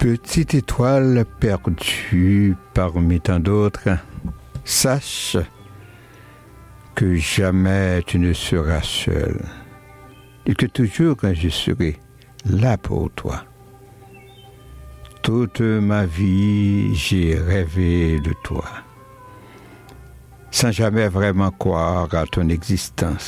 Petite étoile perdue parmi tant d'autres, sache que jamais tu ne seras seul et que toujours je serai là pour toi. Toute ma vie, j'ai rêvé de toi, sans jamais vraiment croire à ton existence.